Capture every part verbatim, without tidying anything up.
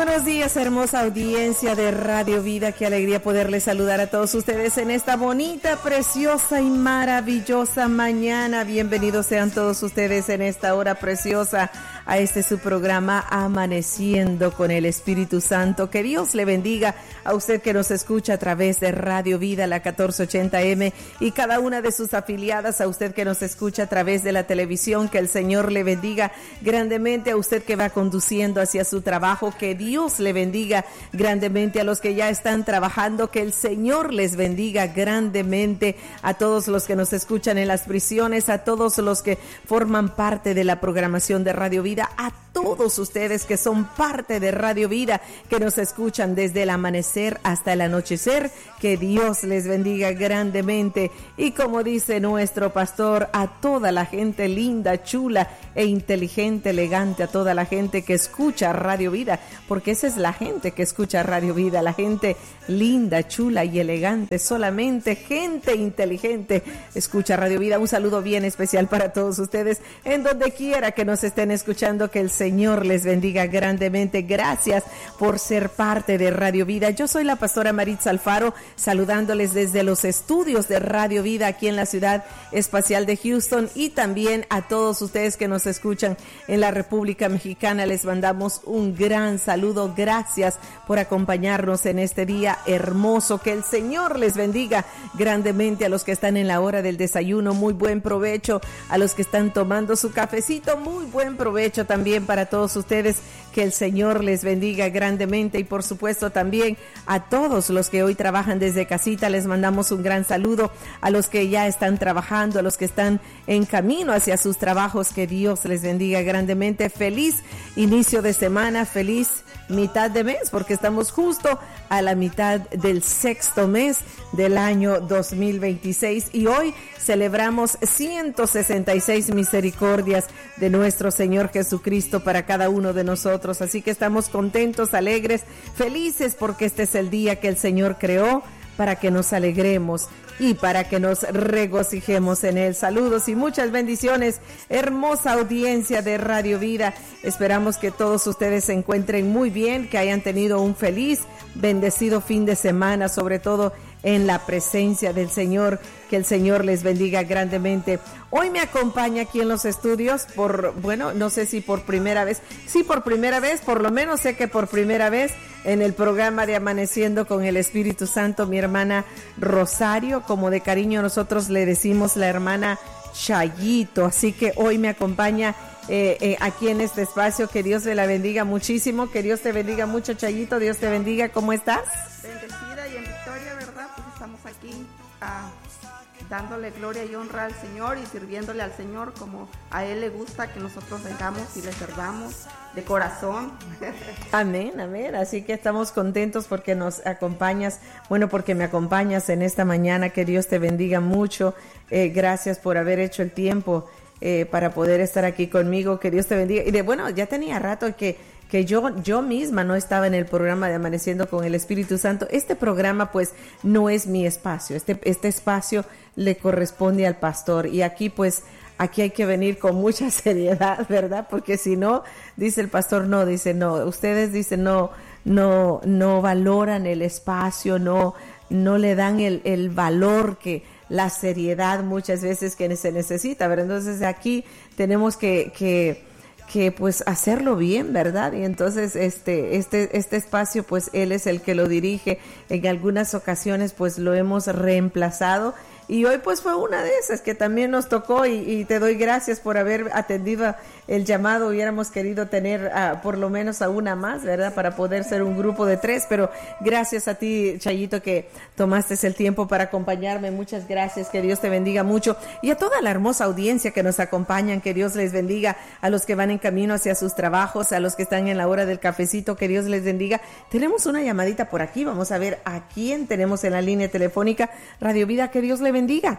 buenos días, hermosa audiencia de Radio Vida. Qué alegría poderles saludar a todos ustedes en esta bonita, preciosa y maravillosa mañana. Bienvenidos sean todos ustedes en esta hora preciosa a este su programa Amaneciendo con el Espíritu Santo. Que Dios le bendiga a usted que nos escucha a través de Radio Vida, la catorce ochenta eme, y cada una de sus afiliadas, a usted que nos escucha a través de la televisión. Que el Señor le bendiga grandemente a usted que va conduciendo hacia su trabajo. Que Dios le bendiga grandemente a los que ya están trabajando. Que el Señor les bendiga grandemente a todos los que nos escuchan en las prisiones, a todos los que forman parte de la programación de Radio Vida, a todos ustedes que son parte de Radio Vida, que nos escuchan desde el amanecer hasta el anochecer. Que Dios les bendiga grandemente. Y como dice nuestro pastor, a toda la gente linda, chula e inteligente, elegante, a toda la gente que escucha Radio Vida, porque esa es la gente que escucha Radio Vida, la gente linda, chula y elegante, solamente gente inteligente escucha Radio Vida. Un saludo bien especial para todos ustedes en donde quiera que nos estén escuchando. Que el Señor les bendiga grandemente. Gracias por ser parte de Radio Vida. Yo soy la pastora Maritza Alfaro, saludándoles desde los estudios de Radio Vida aquí en la ciudad espacial de Houston, y también a todos ustedes que nos escuchan en la República Mexicana. Les mandamos un gran saludo. Gracias por acompañarnos en este día hermoso. Que el Señor les bendiga grandemente a los que están en la hora del desayuno. Muy buen provecho. A los que están tomando su cafecito, muy buen provecho también para todos ustedes. Que el Señor les bendiga grandemente. Y por supuesto también a todos los que hoy trabajan desde casita, les mandamos un gran saludo. A los que ya están trabajando, a los que están en camino hacia sus trabajos, que Dios les bendiga grandemente. Feliz inicio de semana, feliz mitad de mes, porque estamos justo a la mitad del sexto mes del año dos mil veintiséis, y hoy celebramos ciento sesenta y seis misericordias de nuestro Señor Jesucristo para cada uno de nosotros. Así que estamos contentos, alegres, felices, porque este es el día que el Señor creó para que nos alegremos y para que nos regocijemos en él. Saludos y muchas bendiciones, hermosa audiencia de Radio Vida. Esperamos que todos ustedes se encuentren muy bien, que hayan tenido un feliz, bendecido fin de semana, sobre todo en la presencia del Señor. Que el Señor les bendiga grandemente. Hoy me acompaña aquí en los estudios por, bueno, no sé si por primera vez, sí por primera vez, por lo menos sé que por primera vez en el programa de Amaneciendo con el Espíritu Santo, mi hermana Rosario, como de cariño nosotros le decimos la hermana Chayito. Así que hoy me acompaña eh, eh, aquí en este espacio. Que Dios le la bendiga muchísimo, que Dios te bendiga mucho, Chayito. Dios te bendiga. ¿Cómo estás? Bendecida y en victoria, ¿verdad? Pues estamos aquí ah, dándole gloria y honra al Señor y sirviéndole al Señor como a Él le gusta que nosotros vengamos y le servamos de corazón. Amén, amén. Así que estamos contentos porque nos acompañas, bueno, porque me acompañas en esta mañana. Que Dios te bendiga mucho. Eh, gracias por haber hecho el tiempo eh, para poder estar aquí conmigo. Que Dios te bendiga. Y de bueno, ya tenía rato que que yo, yo misma no estaba en el programa de Amaneciendo con el Espíritu Santo. Este programa pues no es mi espacio, este, este espacio le corresponde al pastor, y aquí pues, aquí hay que venir con mucha seriedad, ¿verdad? Porque si no, dice el pastor, no, dice no, ustedes dicen no, no, no valoran el espacio, no, no le dan el, el valor que, la seriedad muchas veces que se necesita, ¿verdad? Entonces aquí tenemos que, que que pues hacerlo bien, ¿verdad? Y entonces este este este espacio pues él es el que lo dirige. En algunas ocasiones pues lo hemos reemplazado, y hoy pues fue una de esas que también nos tocó, y, y te doy gracias por haber atendido el llamado. Hubiéramos querido tener uh, por lo menos a una más, ¿verdad? Para poder ser un grupo de tres, pero gracias a ti, Chayito, que tomaste el tiempo para acompañarme. Muchas gracias, que Dios te bendiga mucho, y a toda la hermosa audiencia que nos acompañan, que Dios les bendiga, a los que van en camino hacia sus trabajos, a los que están en la hora del cafecito, que Dios les bendiga. Tenemos una llamadita por aquí, vamos a ver a quién tenemos en la línea telefónica. Radio Vida, que Dios le bendiga.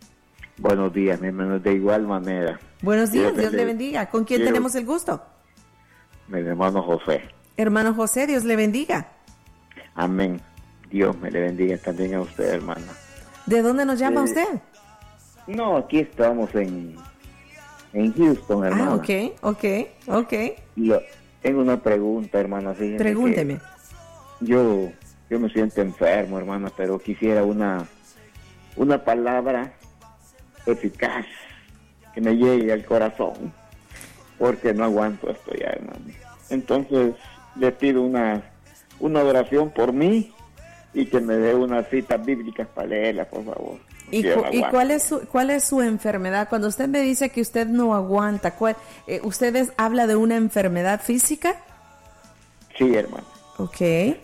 Buenos días, mi hermano, de igual manera. Buenos días, Dios, Dios le bendiga. ¿Con quién quiero... tenemos el gusto? Mi hermano José. Hermano José, Dios le bendiga. Amén. Dios me le bendiga también a usted, hermana. ¿De dónde nos llama eh, usted? No, aquí estamos en, en Houston, hermano. Ah, ok, ok, ok. Lo, Tengo una pregunta, hermana. Fíjense. Pregúnteme. Yo, yo me siento enfermo, hermana, pero quisiera una, una palabra eficaz que me llegue al corazón, porque no aguanto esto ya, hermano. Entonces, le pido una, una oración por mí y que me dé unas citas bíblicas para leerla, por favor. ¿Y, cu- ¿y cuál es su cuál es su enfermedad? Cuando usted me dice que usted no aguanta, ¿cuál, eh, ¿usted habla de una enfermedad física? Sí, hermano. Ok. Eh,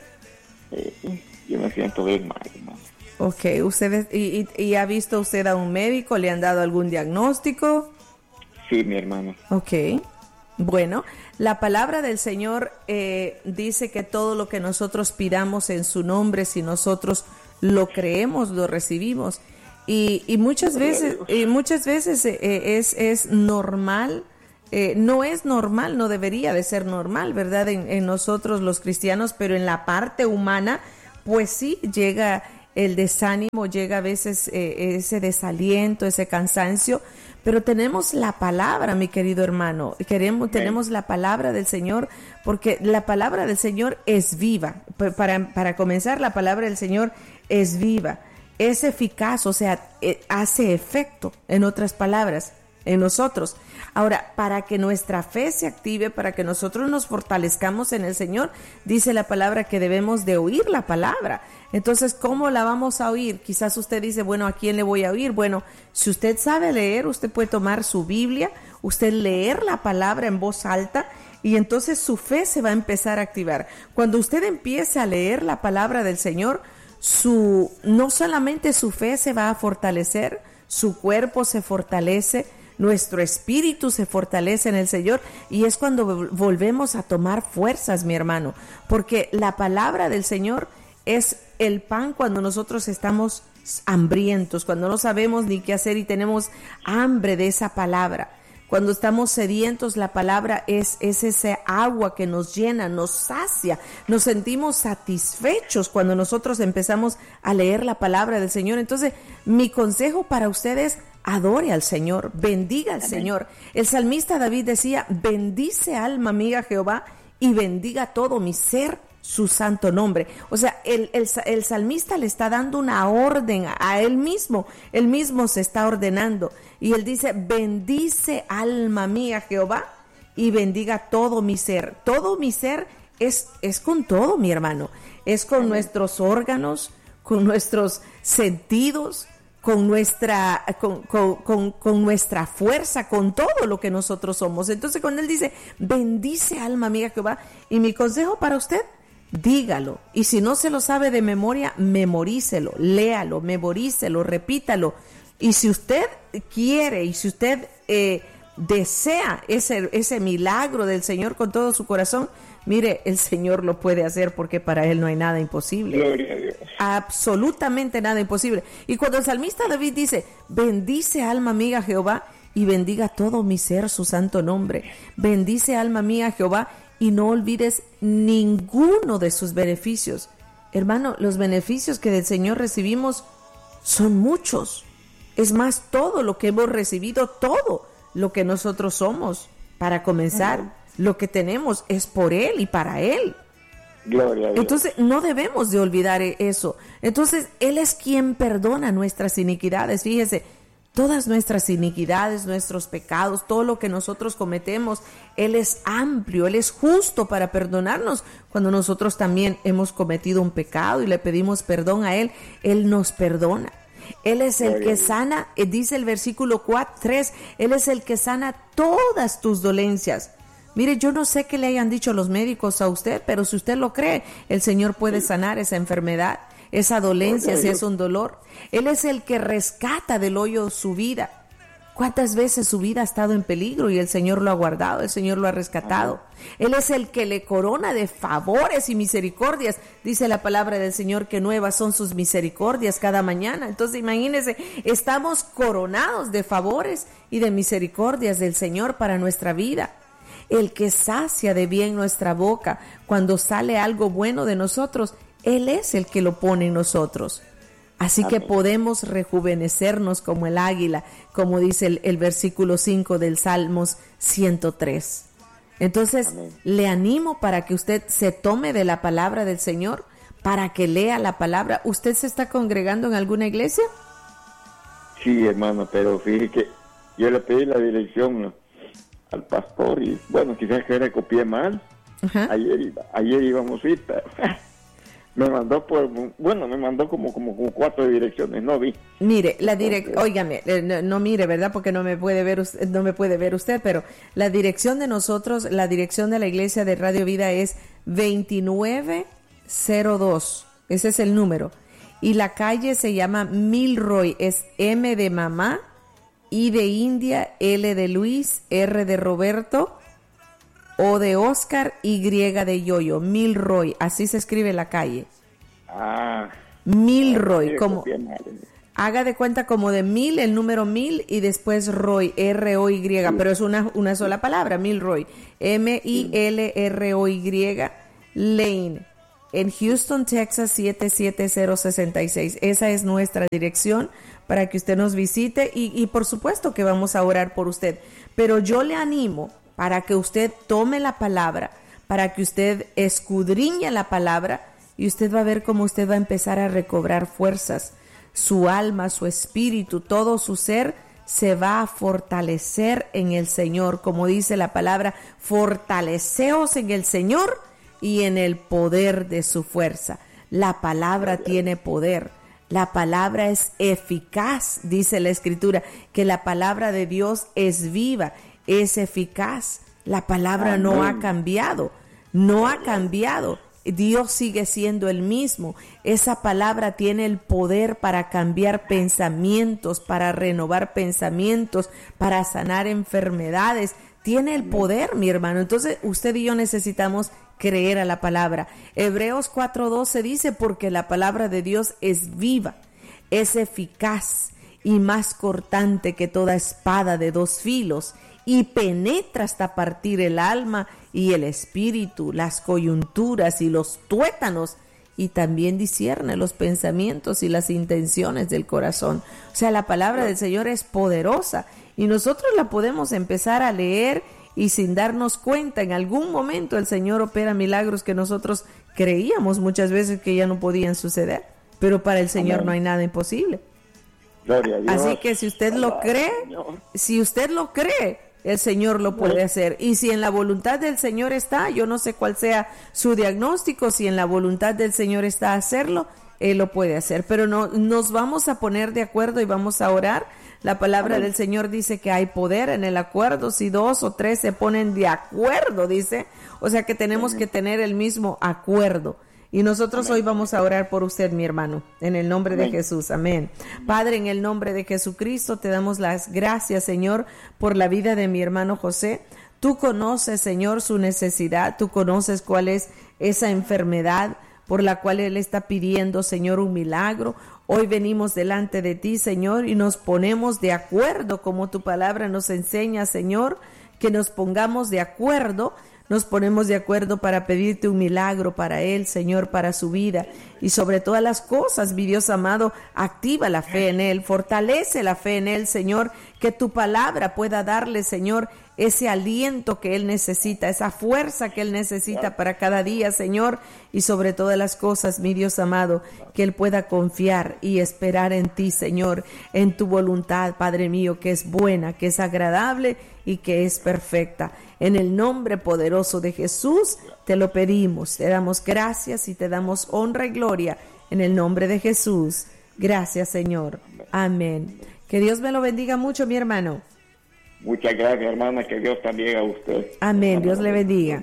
yo me siento bien mal, hermano. Ok, ¿usted y, y, y ha visto usted a un médico? ¿Le han dado algún diagnóstico? Sí, mi hermano. Ok. Bueno, la palabra del Señor eh, dice que todo lo que nosotros pidamos en su nombre, si nosotros lo creemos, lo recibimos. Y, y muchas veces, y muchas veces eh, es, es normal, eh, no es normal, no debería de ser normal, ¿verdad? En, en nosotros los cristianos, pero en la parte humana, pues sí, llega el desánimo, llega a veces eh, ese desaliento, ese cansancio, pero tenemos la palabra, mi querido hermano, queremos, tenemos la palabra del Señor, porque la palabra del Señor es viva. Para, para comenzar, la palabra del Señor es viva, es eficaz, o sea, eh, hace efecto, en otras palabras, en nosotros. Ahora, para que nuestra fe se active, para que nosotros nos fortalezcamos en el Señor, dice la palabra que debemos de oír la palabra. Entonces, ¿cómo la vamos a oír? Quizás usted dice, bueno, ¿a quién le voy a oír? Bueno, si usted sabe leer, usted puede tomar su Biblia, usted leer la palabra en voz alta y entonces su fe se va a empezar a activar. Cuando usted empiece a leer la palabra del Señor, su no solamente su fe se va a fortalecer, su cuerpo se fortalece, nuestro espíritu se fortalece en el Señor, y es cuando volvemos a tomar fuerzas, mi hermano, porque la palabra del Señor es el pan cuando nosotros estamos hambrientos, cuando no sabemos ni qué hacer y tenemos hambre de esa palabra. Cuando estamos sedientos, la palabra es, es ese agua que nos llena, nos sacia, nos sentimos satisfechos cuando nosotros empezamos a leer la palabra del Señor. Entonces, mi consejo para ustedes, adore al Señor, bendiga al Amén. Señor. El salmista David decía, bendice alma mía Jehová y bendiga todo mi ser su santo nombre. O sea, el, el, el salmista le está dando una orden a, a él mismo, él mismo se está ordenando, y él dice, bendice alma mía Jehová y bendiga todo mi ser. Todo mi ser es, es con todo, mi hermano, es con Amén. Nuestros órganos, con nuestros sentidos, con nuestra, con, con, con, con nuestra fuerza, con todo lo que nosotros somos. Entonces, cuando él dice, bendice alma mía Jehová, y mi consejo para usted, dígalo, y si no se lo sabe de memoria, memorícelo, léalo, memorícelo, repítalo, y si usted quiere y si usted eh, desea ese, ese milagro del Señor con todo su corazón, mire, el Señor lo puede hacer, porque para Él no hay nada imposible. Gloria a Dios. Absolutamente nada imposible. Y cuando el salmista David dice, bendice alma mía Jehová y bendiga todo mi ser su santo nombre, bendice alma mía Jehová y no olvides ninguno de sus beneficios. Hermano, los beneficios que del Señor recibimos son muchos. Es más, todo lo que hemos recibido, todo lo que nosotros somos, para comenzar, uh-huh. lo que tenemos es por Él y para Él. Gloria a Dios. Entonces, no debemos de olvidar eso. Entonces, Él es quien perdona nuestras iniquidades. Fíjese, todas nuestras iniquidades, nuestros pecados, todo lo que nosotros cometemos, Él es amplio, Él es justo para perdonarnos. Cuando nosotros también hemos cometido un pecado y le pedimos perdón a Él, Él nos perdona. Él es el que sana, dice el versículo cuatro, tres, Él es el que sana todas tus dolencias. Mire, yo no sé qué le hayan dicho los médicos a usted, pero si usted lo cree, el Señor puede sanar esa enfermedad, esa dolencia, si es un dolor. Él es el que rescata del hoyo su vida. ¿Cuántas veces su vida ha estado en peligro y el Señor lo ha guardado, el Señor lo ha rescatado? Él es el que le corona de favores y misericordias. Dice la palabra del Señor que nuevas son sus misericordias cada mañana. Entonces imagínense, estamos coronados de favores y de misericordias del Señor para nuestra vida. El que sacia de bien nuestra boca, cuando sale algo bueno de nosotros, Él es el que lo pone en nosotros. Así Amén. Que podemos rejuvenecernos como el águila, como dice el, el versículo cinco del Salmos ciento tres. Entonces, Amén. le animo para que usted se tome de la palabra del Señor, para que lea la palabra. ¿Usted se está congregando en alguna iglesia? Sí, hermano, pero fíjese que yo le pedí la dirección al pastor y bueno, quizás que le copié mal. Ajá. Ayer, iba- ayer íbamos a ir, pero me mandó por, bueno, me mandó como, como, como cuatro direcciones, no vi. Mire, la direc, óigame, eh, no, no mire, ¿verdad? Porque no me puede ver usted, no me puede ver usted, pero la dirección de nosotros, la dirección de la iglesia de Radio Vida es veintinueve cero dos. Ese es el número. Y la calle se llama Milroy, es M de mamá, I de India, L de Luis, R de Roberto, O de Oscar, Y de Yoyo, Milroy, así se escribe la calle. Ah, Milroy, sí, como copié mal. haga de cuenta como de mil, el número mil y después Roy, R O Y, pero es una, una sola palabra, Milroy, M I L R O Y, Lane, en Houston, Texas, siete siete cero seis seis. Esa es nuestra dirección para que usted nos visite y, y por supuesto que vamos a orar por usted. Pero yo le animo para que usted tome la palabra, para que usted escudriñe la palabra y usted va a ver cómo usted va a empezar a recobrar fuerzas. Su alma, su espíritu, todo su ser se va a fortalecer en el Señor. Como dice la palabra, fortaleceos en el Señor y en el poder de su fuerza. La palabra tiene poder. La palabra es eficaz, dice la Escritura, que la palabra de Dios es viva, es eficaz. La palabra Amén. no ha cambiado, no ha cambiado. Dios sigue siendo el mismo. Esa palabra tiene el poder para cambiar pensamientos, para renovar pensamientos, para sanar enfermedades. Tiene el poder, mi hermano. Entonces, usted y yo necesitamos creer a la palabra. Hebreos cuatro doce dice, porque la palabra de Dios es viva, es eficaz y más cortante que toda espada de dos filos, y penetra hasta partir el alma y el espíritu, las coyunturas y los tuétanos, y también discierne los pensamientos y las intenciones del corazón. O sea, la palabra del Señor es poderosa y nosotros la podemos empezar a leer y sin darnos cuenta, en algún momento el Señor opera milagros que nosotros creíamos muchas veces que ya no podían suceder, pero para el Señor Amén. no hay nada imposible. Gloria a Dios. Así que si usted lo Alaba, cree, Señor. si usted lo cree, el Señor lo puede hacer. Y si en la voluntad del Señor está, yo no sé cuál sea su diagnóstico, si en la voluntad del Señor está hacerlo, Él lo puede hacer. Pero no, nos vamos a poner de acuerdo y vamos a orar. La palabra Amén. del Señor dice que hay poder en el acuerdo, si dos o tres se ponen de acuerdo, dice. O sea que tenemos que tener el mismo acuerdo. Y nosotros Amén. hoy vamos a orar por usted, mi hermano, en el nombre Amén. de Jesús. Amén. Padre, en el nombre de Jesucristo, te damos las gracias, Señor, por la vida de mi hermano José. Tú conoces, Señor, su necesidad. Tú conoces cuál es esa enfermedad por la cual él está pidiendo, Señor, un milagro. Hoy venimos delante de ti, Señor, y nos ponemos de acuerdo, como tu palabra nos enseña, Señor, que nos pongamos de acuerdo. Nos ponemos de acuerdo para pedirte un milagro para él, Señor, para su vida. Y sobre todas las cosas, mi Dios amado, activa la fe en él, fortalece la fe en él, Señor, que tu palabra pueda darle, Señor, ese aliento que él necesita, esa fuerza que él necesita para cada día, Señor. Y sobre todas las cosas, mi Dios amado, que él pueda confiar y esperar en ti, Señor, en tu voluntad, Padre mío, que es buena, que es agradable y que es perfecta. En el nombre poderoso de Jesús te lo pedimos, te damos gracias y te damos honra y gloria en el nombre de Jesús. Gracias, Señor. Amén. Que Dios me lo bendiga mucho, mi hermano. Muchas gracias, hermana, que Dios también a usted. Amén, Dios le bendiga.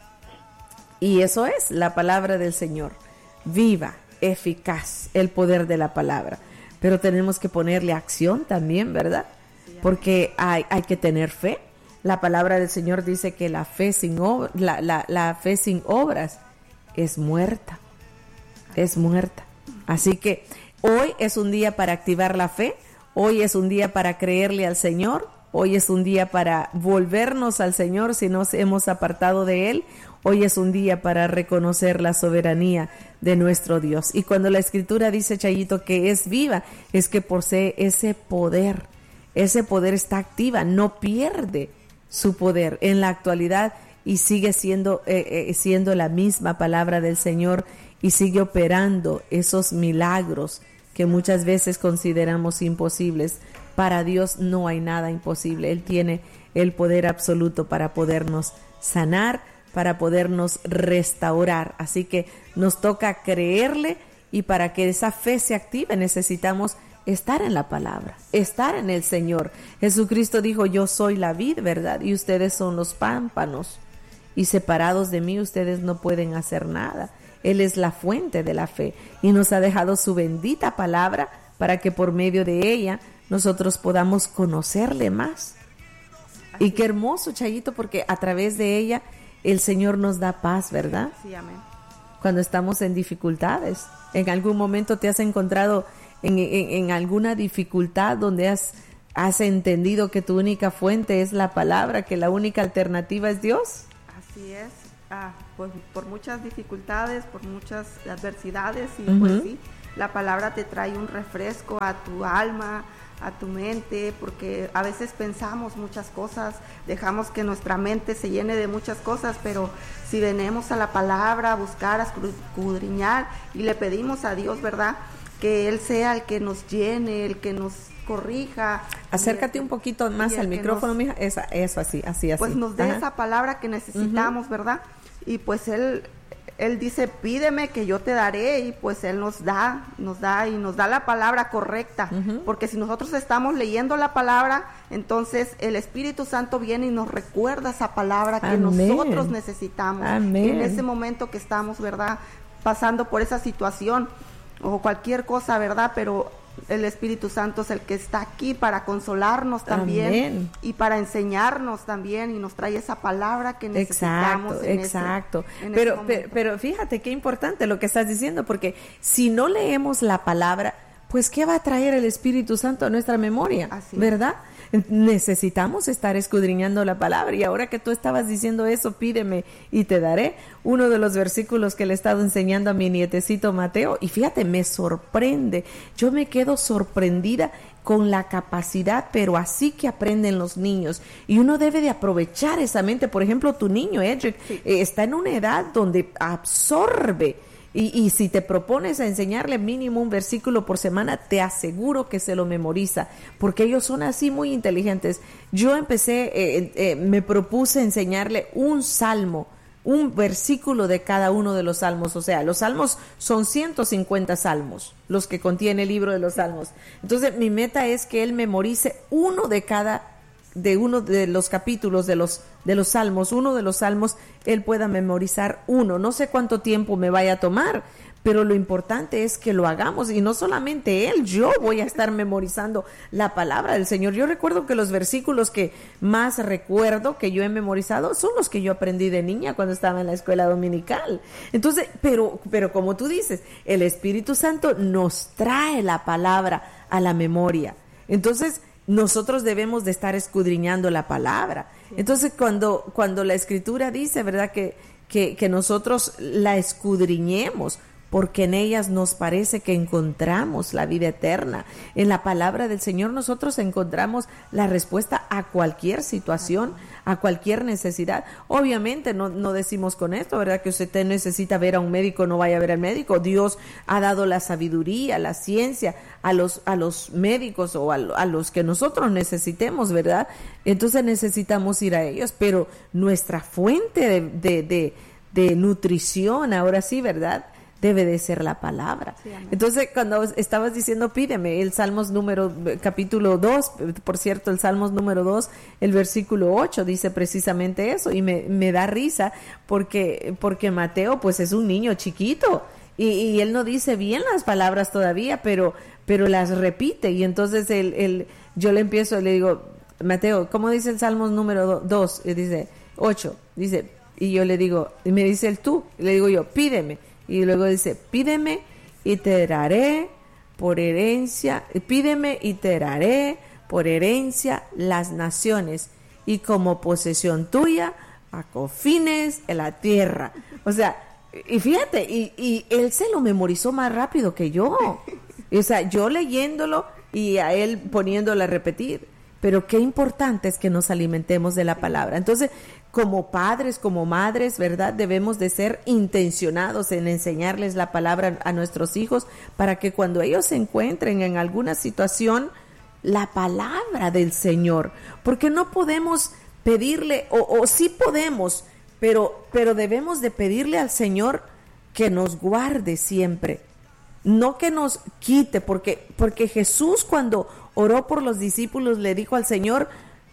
Y eso es la palabra del Señor. Viva, eficaz, el poder de la palabra. Pero tenemos que ponerle acción también, ¿verdad? Porque hay, hay que tener fe. La palabra del Señor dice que la fe sin ob- la, la, la fe sin obras es muerta. Es muerta. Así que hoy es un día para activar la fe. Hoy es un día para creerle al Señor. Hoy es un día para volvernos al Señor si nos hemos apartado de Él. Hoy es un día para reconocer la soberanía de nuestro Dios. Y cuando la Escritura dice, Chayito, que es viva, es que posee ese poder. Ese poder está activa, no pierde su poder. En la actualidad y sigue siendo, eh, eh, siendo la misma palabra del Señor y sigue operando esos milagros que muchas veces consideramos imposibles. Para Dios no hay nada imposible. Él tiene el poder absoluto para podernos sanar, para podernos restaurar. Así que nos toca creerle, y para que esa fe se active necesitamos estar en la palabra, estar en el Señor. Jesucristo dijo: yo soy la vid, ¿verdad? Y ustedes son los pámpanos, y separados de mí ustedes no pueden hacer nada. Él es la fuente de la fe y nos ha dejado su bendita palabra para que por medio de ella nosotros podamos conocerle más. Y qué hermoso, Chayito, porque a través de ella el Señor nos da paz, ¿verdad? Sí, amén. Cuando estamos en dificultades, en algún momento te has encontrado en, en, en alguna dificultad donde has, has entendido que tu única fuente es la palabra, que la única alternativa es Dios. Así es. Ah, pues por muchas dificultades, por muchas adversidades, y Uh-huh. pues sí, la palabra te trae un refresco a tu alma, a tu mente, porque a veces pensamos muchas cosas, dejamos que nuestra mente se llene de muchas cosas, pero si venimos a la palabra a buscar, a escudriñar y le pedimos a Dios, ¿verdad?, que Él sea el que nos llene, el que nos corrija. Acércate un poquito más al micrófono, nos, mija. Esa, eso, así, así, así. Pues nos dé Ajá. esa palabra que necesitamos, uh-huh. ¿verdad? Y pues Él... Él dice: pídeme que yo te daré, y pues Él nos da, nos da y nos da la palabra correcta, uh-huh. porque si nosotros estamos leyendo la palabra, entonces el Espíritu Santo viene y nos recuerda esa palabra que Amén. Nosotros necesitamos. Amén. En ese momento que estamos, ¿verdad?, pasando por esa situación o cualquier cosa, ¿verdad? Pero el Espíritu Santo es el que está aquí para consolarnos también. Amén. Y para enseñarnos también, y nos trae esa palabra que necesitamos. Exacto, en exacto. ese, en pero, ese pero, pero fíjate qué importante lo que estás diciendo, porque si no leemos la palabra, pues ¿qué va a traer el Espíritu Santo a nuestra memoria? Así ¿verdad? Es. Necesitamos estar escudriñando la palabra. Y ahora que tú estabas diciendo eso, pídeme y te daré, uno de los versículos que le he estado enseñando a mi nietecito Mateo, y fíjate, me sorprende, yo me quedo sorprendida con la capacidad, pero así que aprenden los niños, y uno debe de aprovechar esa mente. Por ejemplo, tu niño Edric sí. eh, está en una edad donde absorbe. Y, y si te propones a enseñarle mínimo un versículo por semana, te aseguro que se lo memoriza, porque ellos son así muy inteligentes. Yo empecé, eh, eh, me propuse enseñarle un salmo, un versículo de cada uno de los salmos. O sea, los salmos son ciento cincuenta salmos, los que contiene el libro de los salmos. Entonces, mi meta es que él memorice uno de cada de uno de los capítulos de los de los salmos, uno de los salmos, él pueda memorizar uno. No sé cuánto tiempo me vaya a tomar, pero lo importante es que lo hagamos, y no solamente él, yo voy a estar memorizando la palabra del Señor. Yo recuerdo que los versículos que más recuerdo que yo he memorizado son los que yo aprendí de niña cuando estaba en la escuela dominical. Entonces, pero, pero como tú dices, el Espíritu Santo nos trae la palabra a la memoria. Entonces, nosotros debemos de estar escudriñando la palabra. Entonces, cuando, cuando la Escritura dice, ¿verdad?, que, que, que nosotros la escudriñemos, porque en ellas nos parece que encontramos la vida eterna. En la palabra del Señor nosotros encontramos la respuesta a cualquier situación, a cualquier necesidad. Obviamente no, no decimos con esto, ¿verdad?, que usted necesita ver a un médico, no vaya a ver al médico. Dios ha dado la sabiduría, la ciencia a los, a los médicos o a, a los que nosotros necesitemos, ¿verdad? Entonces necesitamos ir a ellos, pero nuestra fuente de, de, de, de nutrición, ahora sí, ¿verdad?, debe de ser la palabra. Sí, entonces, cuando estabas diciendo pídeme, el Salmos número, capítulo dos, por cierto, el Salmos número dos, el versículo ocho dice precisamente eso, y me, me da risa porque, porque Mateo pues es un niño chiquito, y, y él no dice bien las palabras todavía, pero, pero las repite, y entonces él, él, yo le empiezo, le digo, Mateo, ¿cómo dice el Salmos número dos? Y dice, ocho, dice, y yo le digo, y me dice el tú, y le digo yo, pídeme. Y luego dice, pídeme y te daré por herencia, pídeme y te daré por herencia las naciones, y como posesión tuya a confines de la tierra. O sea, y fíjate, y, y él se lo memorizó más rápido que yo. O sea, yo leyéndolo y a él poniéndolo a repetir. Pero qué importante es que nos alimentemos de la palabra. Entonces, como padres, como madres, ¿verdad? Debemos de ser intencionados en enseñarles la palabra a nuestros hijos para que cuando ellos se encuentren en alguna situación, la palabra del Señor, porque no podemos pedirle, o, o sí podemos, pero, pero debemos de pedirle al Señor que nos guarde siempre, no que nos quite, porque, porque Jesús cuando oró por los discípulos le dijo al Señor: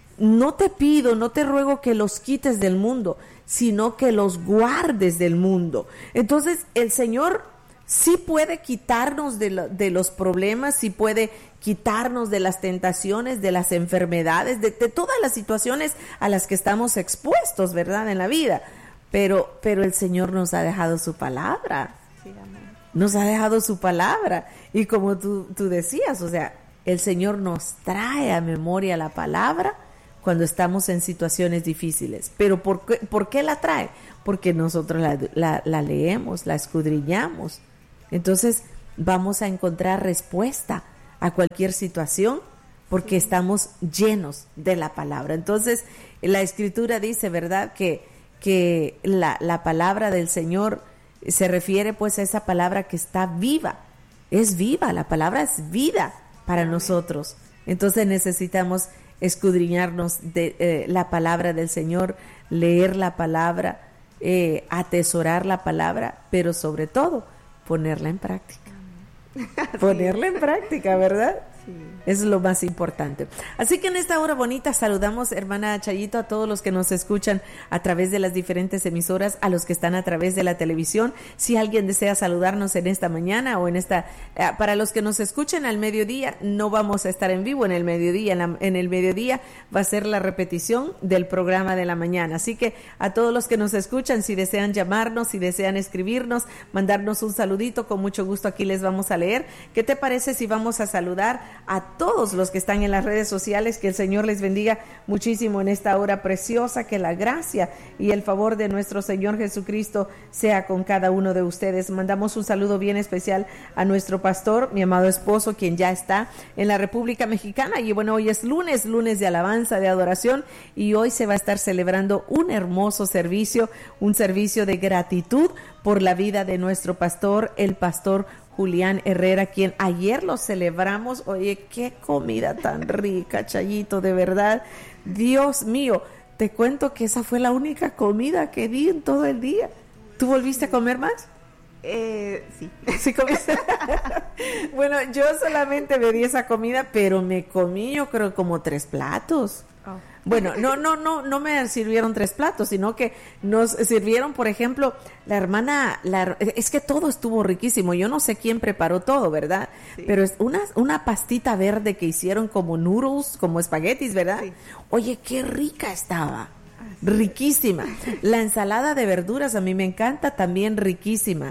no te pido, no te ruego que los quites del mundo, sino que los guardes del mundo. Entonces el Señor sí puede quitarnos de, lo, de los problemas, sí puede quitarnos de las tentaciones, de las enfermedades, de, de todas las situaciones a las que estamos expuestos, ¿verdad?, en la vida. Pero, pero el Señor nos ha dejado su palabra. Sí, amén. Nos ha dejado su palabra. Y como tú, tú decías, o sea, el Señor nos trae a memoria la palabra cuando estamos en situaciones difíciles. Pero ¿por qué, por qué la trae? Porque nosotros la, la, la leemos, la escudriñamos. Entonces vamos a encontrar respuesta a cualquier situación porque estamos llenos de la palabra. Entonces la Escritura dice, ¿verdad?, que, que la, la palabra del Señor se refiere pues a esa palabra que está viva. Es viva, la palabra es vida para nosotros. Entonces necesitamos escudriñarnos de eh, la palabra del Señor, leer la palabra, eh, atesorar la palabra, pero sobre todo ponerla en práctica. Ponerla en práctica, ¿verdad? Sí. Es lo más importante. Así que en esta hora bonita saludamos, hermana Chayito, a todos los que nos escuchan a través de las diferentes emisoras, a los que están a través de la televisión. Si alguien desea saludarnos en esta mañana o en esta, eh, para los que nos escuchen al mediodía, no vamos a estar en vivo en el mediodía. En, la, en el mediodía va a ser la repetición del programa de la mañana. Así que a todos los que nos escuchan, si desean llamarnos, si desean escribirnos, mandarnos un saludito, con mucho gusto aquí les vamos a leer. ¿Qué te parece si vamos a saludar a todos los que están en las redes sociales? Que el Señor les bendiga muchísimo en esta hora preciosa, que la gracia y el favor de nuestro Señor Jesucristo sea con cada uno de ustedes. Mandamos un saludo bien especial a nuestro pastor, mi amado esposo, quien ya está en la República Mexicana, y bueno, hoy es lunes, lunes de alabanza, de adoración, y hoy se va a estar celebrando un hermoso servicio, un servicio de gratitud por la vida de nuestro pastor, el pastor Julián Herrera, quien ayer lo celebramos. Oye, qué comida tan rica, Chayito, de verdad. Dios mío, te cuento que esa fue la única comida que di en todo el día. ¿Tú volviste a comer más? Eh, sí. ¿Sí comiste? Bueno, yo solamente me di esa comida, pero me comí yo creo como tres platos. Oh. Bueno, no, no, no, no me sirvieron tres platos, sino que nos sirvieron, por ejemplo, la hermana, la, es que todo estuvo riquísimo. Yo no sé quién preparó todo, ¿verdad? Sí. Pero es una, una pastita verde que hicieron como noodles, como espaguetis, ¿verdad? Sí. Oye, qué rica estaba. Riquísima. La ensalada de verduras a mí me encanta, también riquísima.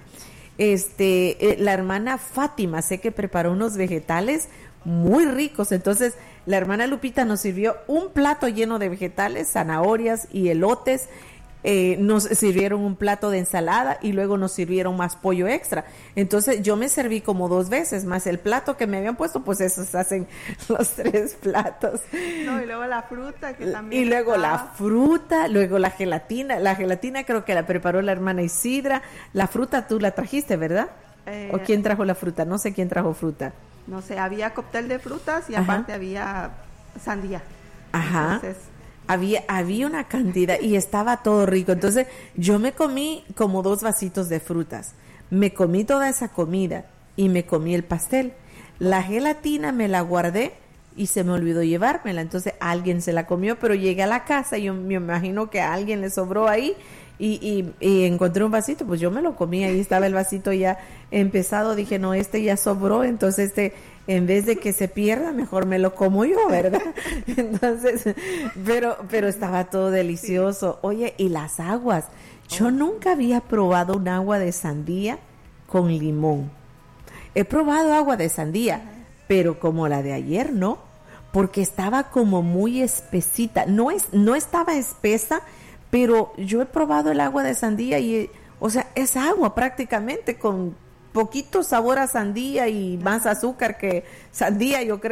Este, eh, la hermana Fátima, sé que preparó unos vegetales muy ricos. Entonces la hermana Lupita nos sirvió un plato lleno de vegetales, zanahorias y elotes. Eh, nos sirvieron un plato de ensalada y luego nos sirvieron más pollo extra. Entonces yo me serví como dos veces, más el plato que me habían puesto, pues esos hacen los tres platos. No, y luego la fruta que también. Y luego estaba... la fruta, luego la gelatina. La gelatina creo que la preparó la hermana Isidra. La fruta tú la trajiste, ¿verdad? Eh... ¿O quién trajo la fruta? No sé quién trajo fruta. No sé, había cóctel de frutas y Ajá. aparte había sandía. Ajá. Entonces, Había, había una cantidad y estaba todo rico. Entonces yo me comí como dos vasitos de frutas. Me comí toda esa comida y me comí el pastel. La gelatina me la guardé y se me olvidó llevármela. Entonces alguien se la comió, pero llegué a la casa y yo me imagino que a alguien le sobró ahí y, y, y encontré un vasito. Pues yo me lo comí, ahí estaba el vasito ya empezado. Dije, no, este ya sobró, entonces este... en vez de que se pierda, mejor me lo como yo, ¿verdad? Entonces, pero, pero estaba todo delicioso. Oye, y las aguas. Yo nunca había probado un agua de sandía con limón. He probado agua de sandía, pero como la de ayer, no, porque estaba como muy espesita. No es, no estaba espesa, pero yo he probado el agua de sandía y, o sea, es agua prácticamente con poquito sabor a sandía y más azúcar que sandía, yo creo,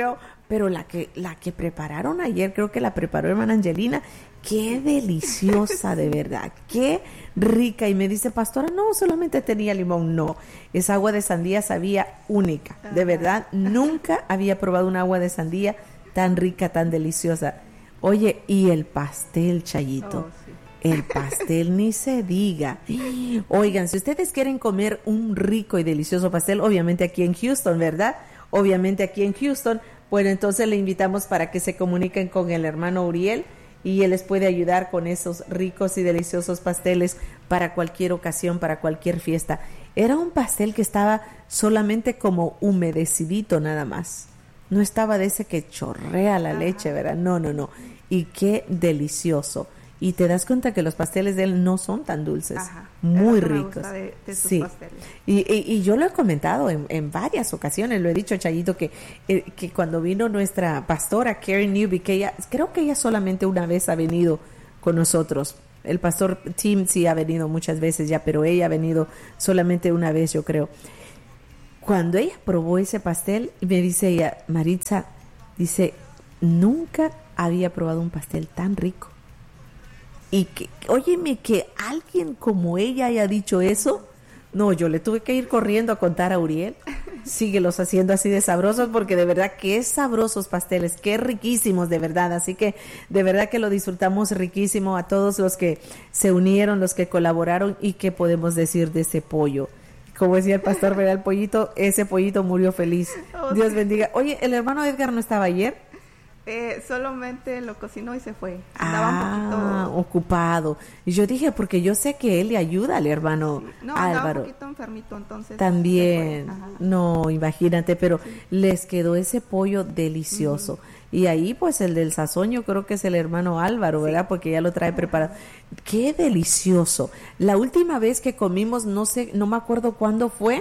pero la que, la que prepararon ayer, creo que la preparó hermana Angelina, qué deliciosa, de verdad, qué rica. Y me dice, pastora, no, solamente tenía limón. No, esa agua de sandía sabía única, de verdad, nunca había probado un agua de sandía tan rica, tan deliciosa. Oye, y el pastel, Chayito, oh, sí. El pastel ni se diga. Oigan, si ustedes quieren comer un rico y delicioso pastel, obviamente aquí en Houston, ¿verdad? Obviamente aquí en Houston, bueno, entonces le invitamos para que se comuniquen con el hermano Uriel y él les puede ayudar con esos ricos y deliciosos pasteles para cualquier ocasión, para cualquier fiesta. Era un pastel que estaba solamente como humedecidito nada más. No estaba de ese que chorrea la leche, ¿verdad? No, no, no. Y qué delicioso. Y te das cuenta que los pasteles de él no son tan dulces, Ajá. muy ricos. De, de sus sí. pasteles. Y, y, y yo lo he comentado en, en varias ocasiones, lo he dicho, Chayito, que, eh, que cuando vino nuestra pastora Karen Newby, que ella, creo que ella solamente una vez ha venido con nosotros. El pastor Tim sí ha venido muchas veces ya, pero ella ha venido solamente una vez, yo creo. Cuando ella probó ese pastel, me dice ella, Maritza, dice, nunca había probado un pastel tan rico. Y que, óyeme, que alguien como ella haya dicho eso, no, yo le tuve que ir corriendo a contar a Uriel, síguelos haciendo así de sabrosos, porque de verdad que es sabrosos pasteles, qué riquísimos, de verdad, así que de verdad que lo disfrutamos riquísimo a todos los que se unieron, los que colaboraron, y qué podemos decir de ese pollo. Como decía el pastor, ¿verdad? El pollito, ese pollito murió feliz. Oh, Dios sí. bendiga. Oye, ¿el hermano Edgar no estaba ayer? Eh, solamente lo cocinó y se fue. Estaba ah, un poquito ocupado. Y yo dije, porque yo sé que él le ayuda al hermano sí. no, Álvaro. Un poquito enfermito, entonces. También. No, imagínate, pero sí. les quedó ese pollo delicioso. Uh-huh. Y ahí, pues, el del sazón, yo creo que es el hermano Álvaro, ¿verdad? Sí. Porque ya lo trae preparado. ¡Qué delicioso! La última vez que comimos, no sé, no me acuerdo cuándo fue,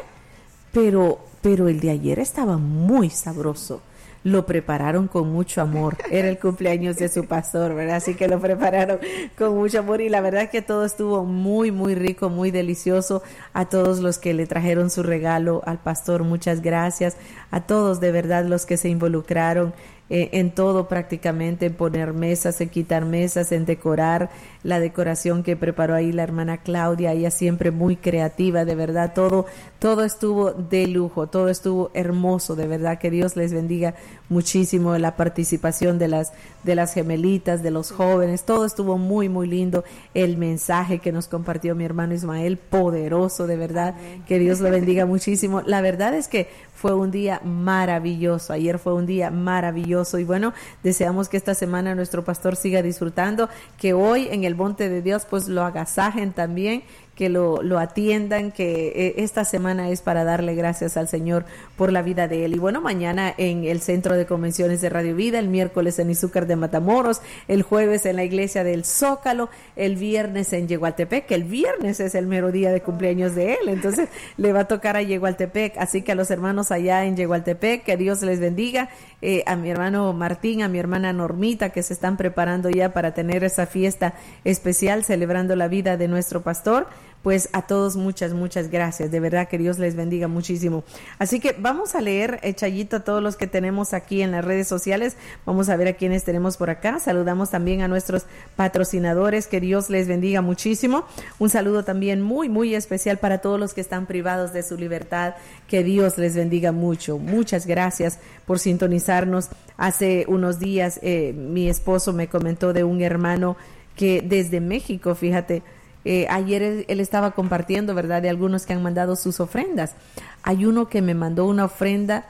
pero, pero el de ayer estaba muy sabroso. Lo prepararon con mucho amor. Era el cumpleaños de su pastor, ¿verdad? Así que lo prepararon con mucho amor y la verdad es que todo estuvo muy, muy rico, muy delicioso. A todos los que le trajeron su regalo al pastor, muchas gracias. A todos, de verdad, los que se involucraron eh, en todo prácticamente, en poner mesas, en quitar mesas, en decorar la decoración que preparó ahí la hermana Claudia. Ella siempre muy creativa, de verdad. Todo, todo estuvo de lujo, todo estuvo hermoso, de verdad. Que Dios les bendiga muchísimo la participación de las de las gemelitas, de los jóvenes, todo estuvo muy muy lindo. El mensaje que nos compartió mi hermano Ismael, poderoso, de verdad. Amén. Que Dios lo bendiga muchísimo. La verdad es que fue un día maravilloso, ayer fue un día maravilloso y bueno, deseamos que esta semana nuestro pastor siga disfrutando, que hoy en el Monte de Dios pues lo agasajen también, que lo, lo atiendan, que eh, esta semana es para darle gracias al Señor por la vida de él. Y bueno, mañana en el Centro de Convenciones de Radio Vida, el miércoles en Izúcar de Matamoros, el jueves en la Iglesia del Zócalo, el viernes en Yegualtepec, que el viernes es el mero día de cumpleaños de él, entonces le va a tocar a Yegualtepec, así que a los hermanos allá en Yegualtepec, que Dios les bendiga, eh, a mi hermano Martín, a mi hermana Normita, que se están preparando ya para tener esa fiesta especial celebrando la vida de nuestro pastor. Pues a todos muchas, muchas gracias. De verdad que Dios les bendiga muchísimo. Así que vamos a leer, eh, Chayito, a todos los que tenemos aquí en las redes sociales. Vamos a ver a quienes tenemos por acá. Saludamos también a nuestros patrocinadores. Que Dios les bendiga muchísimo. Un saludo también muy, muy especial para todos los que están privados de su libertad. Que Dios les bendiga mucho. Muchas gracias por sintonizarnos. Hace unos días eh, mi esposo me comentó de un hermano que desde México, fíjate, Eh, ayer él, él estaba compartiendo, ¿verdad?, de algunos que han mandado sus ofrendas. Hay uno que me mandó una ofrenda,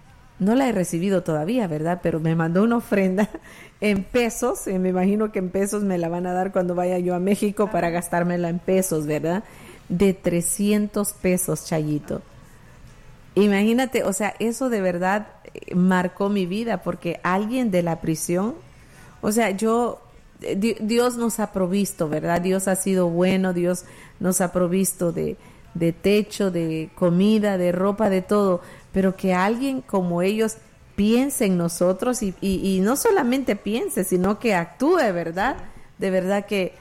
no la he recibido todavía, ¿verdad?, pero me mandó una ofrenda en pesos, y me imagino que en pesos me la van a dar cuando vaya yo a México para gastármela en pesos, ¿verdad?, de trescientos pesos, Chayito. Imagínate, o sea, eso de verdad marcó mi vida, porque alguien de la prisión, o sea, yo... Dios nos ha provisto, ¿verdad? Dios ha sido bueno, Dios nos ha provisto de, de techo, de comida, de ropa, de todo, pero que alguien como ellos piense en nosotros y, y, y no solamente piense, sino que actúe, ¿verdad? De verdad que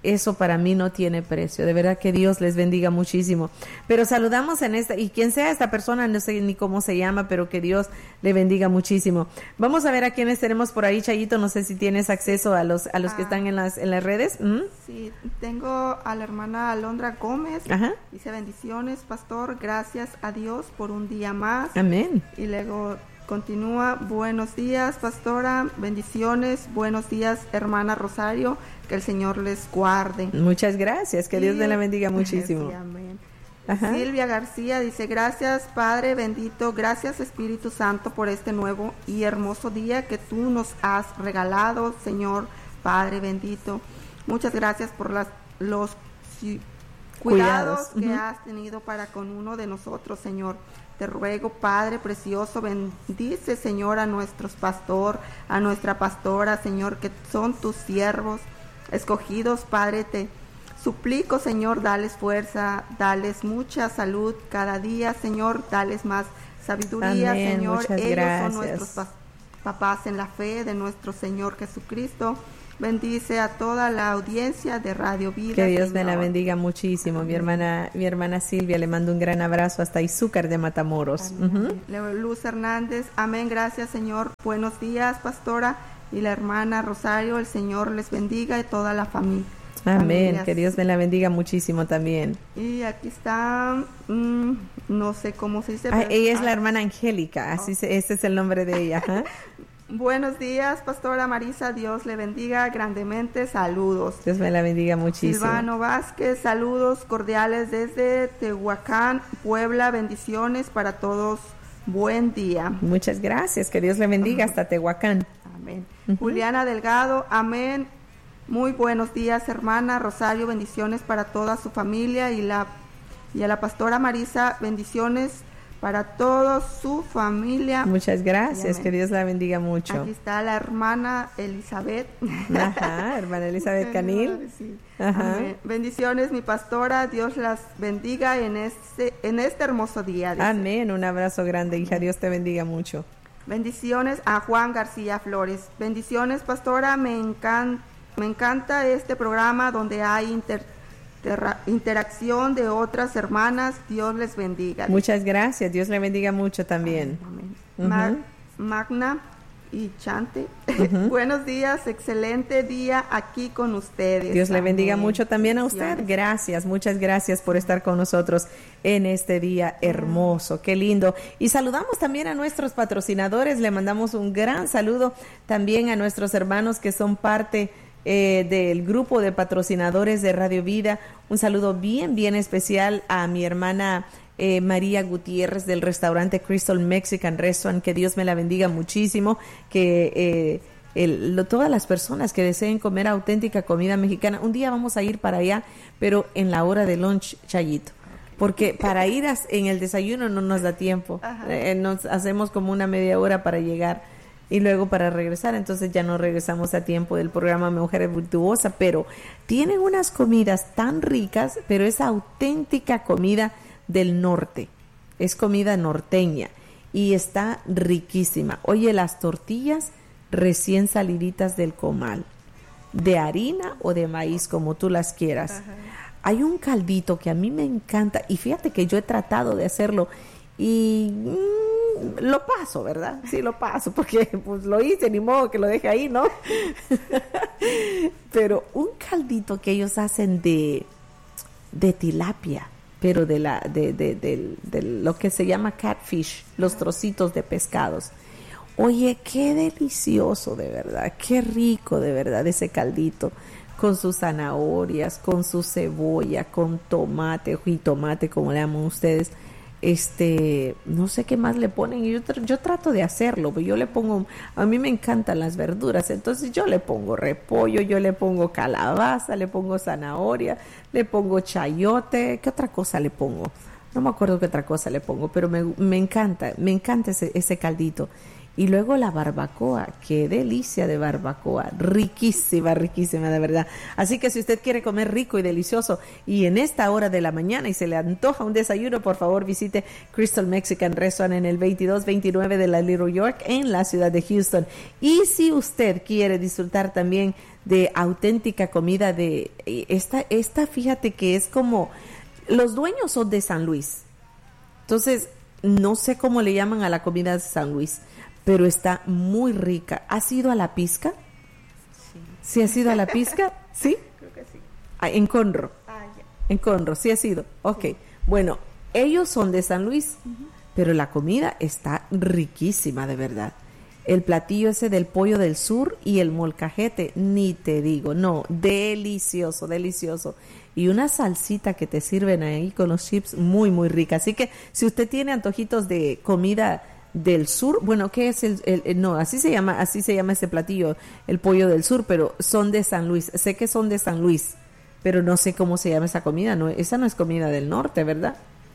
eso para mí no tiene precio. De verdad que Dios les bendiga muchísimo. Pero saludamos en esta, y quien sea esta persona, no sé ni cómo se llama, pero que Dios le bendiga muchísimo. Vamos a ver a quiénes tenemos por ahí, Chayito. No sé si tienes acceso a los a los ah, que están en las en las redes. ¿Mm? Sí, tengo a la hermana Alondra Gómez. Ajá. Dice: bendiciones, pastor, gracias a Dios por un día más. Amén. Y luego continúa: buenos días, pastora, bendiciones, buenos días, hermana Rosario, que el Señor les guarde. Muchas gracias, que Dios y, me la bendiga muchísimo. Sí, amén. Ajá. Silvia García dice: gracias, Padre bendito, gracias, Espíritu Santo, por este nuevo y hermoso día que tú nos has regalado, Señor Padre bendito. Muchas gracias por las, los si, cuidados, cuidados que uh-huh. has tenido para con uno de nosotros, Señor. Te ruego, Padre precioso, bendice, Señor, a nuestros pastor, a nuestra pastora, Señor, que son tus siervos escogidos, Padre. Te suplico, Señor, dales fuerza, dales mucha salud cada día, Señor, dales más sabiduría, Amén. Señor. Muchas Ellos gracias. son nuestros pa- papás en la fe de nuestro Señor Jesucristo. Bendice a toda la audiencia de Radio Vida. Que Dios Señor. me la bendiga muchísimo. Mi hermana, mi hermana Silvia, le mando un gran abrazo hasta Izúcar de Matamoros. Uh-huh. Luz Hernández, amén, gracias, Señor. Buenos días, pastora, y la hermana Rosario, el Señor les bendiga y toda la familia. Amén, familias. Que Dios me la bendiga muchísimo también. Y aquí está, mmm, no sé cómo se dice. Ah, pero, ella es ah, la hermana Angélica, así oh. se, ese es el nombre de ella. ¿eh? Buenos días, pastora Marisa, Dios le bendiga grandemente, saludos. Dios me la bendiga muchísimo. Silvano Vázquez, saludos cordiales desde Tehuacán, Puebla, bendiciones para todos, buen día. Muchas gracias, que Dios le bendiga uh-huh. hasta Tehuacán. Amén. Uh-huh. Juliana Delgado, amén, muy buenos días, hermana Rosario, bendiciones para toda su familia y, la, y a la pastora Marisa, bendiciones para toda su familia. Muchas gracias, que Dios la bendiga mucho. Aquí está la hermana Elizabeth. Ajá, hermana Elizabeth Canil. Sí. Ajá. Amén. Bendiciones, mi pastora, Dios las bendiga en este, en este hermoso día. Dice. Amén, un abrazo grande, hija, Dios te bendiga mucho. Bendiciones a Juan García Flores. Bendiciones, pastora, me encanta, me encanta este programa donde hay inter interacción de otras hermanas. Dios les bendiga. Muchas gracias, Dios le bendiga mucho también. Amén. Uh-huh. Mag Magna y Chante, uh-huh. buenos días, excelente día aquí con ustedes. Dios le bendiga Amén. Mucho también a usted. Gracias, muchas gracias por estar con nosotros en este día hermoso. Qué lindo. Y saludamos también a nuestros patrocinadores. Le mandamos un gran saludo también a nuestros hermanos que son parte Eh, del grupo de patrocinadores de Radio Vida. Un saludo bien, bien especial a mi hermana eh, María Gutiérrez del restaurante Crystal Mexican Restaurant. Que Dios me la bendiga muchísimo. Que eh, el, lo, todas las personas que deseen comer auténtica comida mexicana, un día vamos a ir para allá, pero en la hora de lunch, Chayito. Porque para ir a, en el desayuno no nos da tiempo. Eh, nos hacemos como una media hora para llegar y luego para regresar, entonces ya no regresamos a tiempo del programa Mujer Virtuosa, pero tienen unas comidas tan ricas, pero es auténtica comida del norte, es comida norteña y está riquísima. Oye, las tortillas recién saliditas del comal, de harina o de maíz, como tú las quieras. Ajá. Hay un caldito que a mí me encanta y fíjate que yo he tratado de hacerlo y mmm, lo paso, ¿verdad? Sí, lo paso, porque pues lo hice, ni modo que lo deje ahí, ¿no? Pero un caldito que ellos hacen de, de tilapia, pero de, la, de, de, de, de lo que se llama catfish, los trocitos de pescados. Oye, qué delicioso, de verdad, qué rico, de verdad, ese caldito, con sus zanahorias, con su cebolla, con tomate, jitomate, como le llaman ustedes. Este, no sé qué más le ponen. Yo, yo trato de hacerlo, pero yo le pongo, a mí me encantan las verduras, entonces yo le pongo repollo, yo le pongo calabaza, le pongo zanahoria, le pongo chayote. ¿Qué otra cosa le pongo? No me acuerdo qué otra cosa le pongo, pero me, me encanta, me encanta ese, ese caldito. Y luego la barbacoa, qué delicia de barbacoa, riquísima, riquísima de verdad. Así que si usted quiere comer rico y delicioso y en esta hora de la mañana y se le antoja un desayuno, por favor visite Crystal Mexican Restaurant en el veintidós veintinueve de la Little York en la ciudad de Houston. Y si usted quiere disfrutar también de auténtica comida de esta, esta fíjate que es como, los dueños son de San Luis. Entonces, no sé cómo le llaman a la comida de San Luis, pero está muy rica. ¿Has ido a la pizca? Sí. ¿Sí has ido a la pizca? ¿Sí? Creo que sí. Ah, en Conroe. Ah, ya. En Conroe, ¿sí has ido? Ok. Sí. Bueno, ellos son de San Luis, uh-huh. pero la comida está riquísima, de verdad. El platillo ese del pollo del sur y el molcajete, ni te digo, no, delicioso, delicioso. Y una salsita que te sirven ahí con los chips, muy, muy rica. Así que si usted tiene antojitos de comida del sur, bueno, ¿qué es el, el, el no, así se llama, así se llama ese platillo, el pollo del sur, pero son de San Luis. Sé que son de San Luis, pero no sé cómo se llama esa comida, no, esa no es comida del norte, ¿verdad?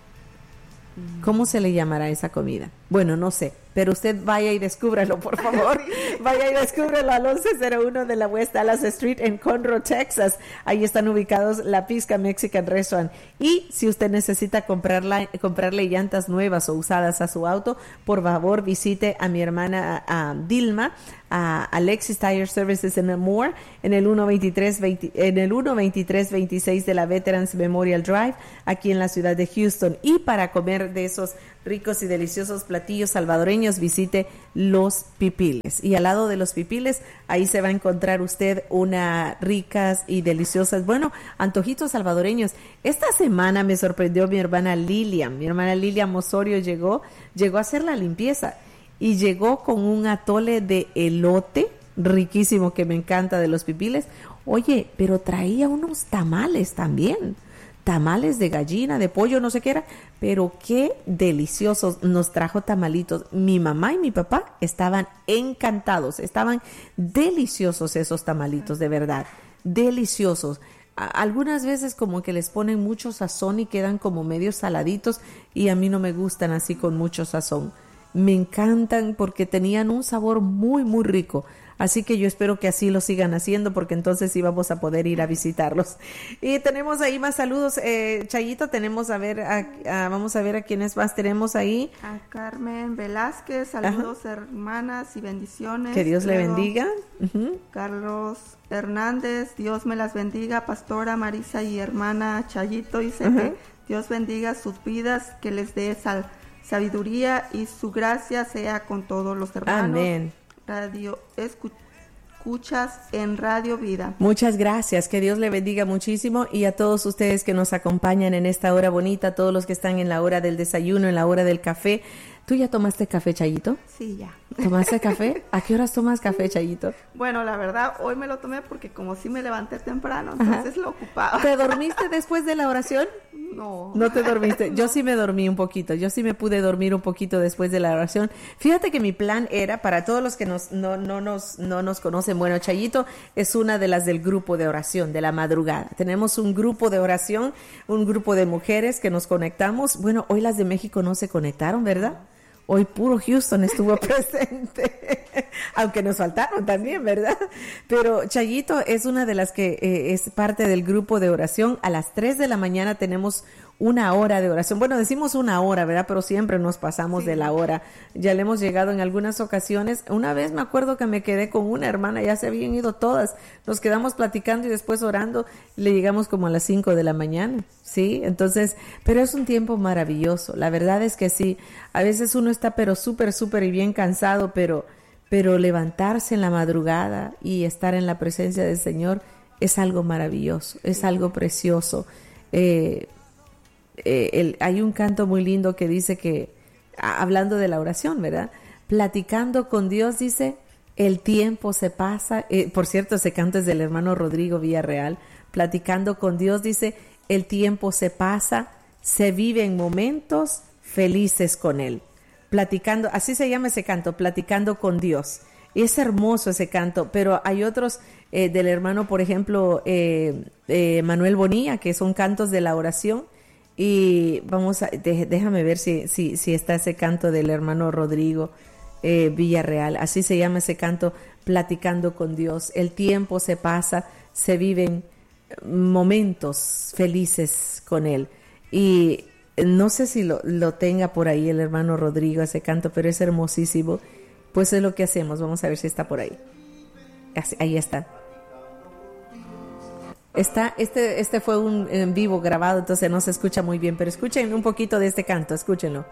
¿Cómo se le llamará esa comida? Bueno, no sé, pero usted vaya y descúbralo, por favor. Vaya y descúbralo al once cero uno de la West Dallas Street en Conroe, Texas. Ahí están ubicados la Pizca Mexican Restaurant. Y si usted necesita comprarla, comprarle llantas nuevas o usadas a su auto, por favor visite a mi hermana a, a Dilma, a Alexis Tire Services en Moore, en el uno veintitrés veintiséis de la Veterans Memorial Drive, aquí en la ciudad de Houston. Y para comer de esos ricos y deliciosos platillos salvadoreños, visite Los Pipiles. Y al lado de Los Pipiles, ahí se va a encontrar usted unas ricas y deliciosas, bueno, antojitos salvadoreños. Esta semana me sorprendió mi hermana Lilian. Mi hermana Lilian Osorio llegó, llegó a hacer la limpieza y llegó con un atole de elote riquísimo que me encanta de Los Pipiles. Oye, pero traía unos tamales también. Tamales de gallina, de pollo, no sé qué era, pero qué deliciosos. Nos trajo tamalitos. Mi mamá y mi papá estaban encantados, estaban deliciosos esos tamalitos, de verdad, deliciosos. A- algunas veces como que les ponen mucho sazón y quedan como medio saladitos y a mí no me gustan así con mucho sazón. Me encantan porque tenían un sabor muy, muy rico. Así que yo espero que así lo sigan haciendo porque entonces sí vamos a poder ir a visitarlos. Y tenemos ahí más saludos. Eh, Chayito, tenemos a ver, a, a, vamos a ver a quiénes más tenemos ahí. A Carmen Velázquez, saludos. Ajá. Hermanas y bendiciones. Que Dios Luego, le bendiga. Uh-huh. Carlos Hernández, Dios me las bendiga. Pastora Marisa y hermana Chayito, dice uh-huh. que Dios bendiga sus vidas, que les dé sal, sabiduría y su gracia sea con todos los hermanos. Amén. Radio escuchas en Radio Vida. Muchas gracias, que Dios le bendiga muchísimo y a todos ustedes que nos acompañan en esta hora bonita, a todos los que están en la hora del desayuno, en la hora del café. ¿Tú ya tomaste café, Chayito? Sí, ya. ¿Tomaste café? ¿A qué horas tomas café, Chayito? Bueno, la verdad, hoy me lo tomé porque como sí me levanté temprano, entonces Ajá. lo ocupaba. ¿Te dormiste después de la oración? No. ¿No te dormiste? Yo sí me dormí un poquito, yo sí me pude dormir un poquito después de la oración. Fíjate que mi plan era, para todos los que nos, no, no, nos, no nos conocen, bueno, Chayito es una de las del grupo de oración, de la madrugada. Tenemos un grupo de oración, un grupo de mujeres que nos conectamos. Bueno, hoy las de México no se conectaron, ¿verdad? Hoy puro Houston estuvo presente, aunque nos faltaron también, ¿verdad? Pero Chayito es una de las que eh, es parte del grupo de oración. A las tres de la mañana tenemos una hora de oración. Bueno, decimos una hora, ¿verdad? Pero siempre nos pasamos sí. de la hora. Ya le hemos llegado en algunas ocasiones. Una vez me acuerdo que me quedé con una hermana, ya se habían ido todas. Nos quedamos platicando y después orando. Le llegamos como a las cinco de la mañana, ¿sí? Entonces, pero es un tiempo maravilloso. La verdad es que sí. A veces uno está pero súper, súper y bien cansado, pero, pero levantarse en la madrugada y estar en la presencia del Señor es algo maravilloso, es algo precioso. Eh, eh, el, hay un canto muy lindo que dice que, hablando de la oración, ¿verdad? Platicando con Dios, dice, el tiempo se pasa. Eh, por cierto, ese canto es del hermano Rodrigo Villarreal. Platicando con Dios, dice, el tiempo se pasa, se vive en momentos felices con Él. Platicando, así se llama ese canto, platicando con Dios. Y es hermoso ese canto, pero hay otros eh, del hermano, por ejemplo, eh, eh, Manuel Bonilla, que son cantos de la oración. Y vamos a, de, déjame ver si, si, si está ese canto del hermano Rodrigo. eh, Villarreal. Así se llama ese canto, Platicando con Dios. El tiempo se pasa, se viven momentos felices con Él. Y no sé si lo, lo tenga por ahí el hermano Rodrigo, ese canto, pero es hermosísimo. Pues es lo que hacemos. Vamos a ver si está por ahí. Así, ahí está. Está, este, este fue un en vivo grabado, entonces no se escucha muy bien, pero escuchen un poquito de este canto, escúchenlo.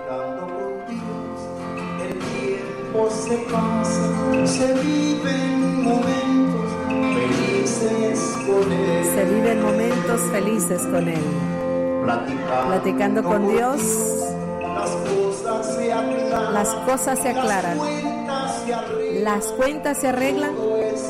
El tiempo se pasa, se viven momentos felices con él. Se viven momentos felices con Él. Platicando, Platicando con Dios, las cosas se aclaran, las cosas se aclaran, las cuentas se arreglan, las cuentas se arreglan, todo es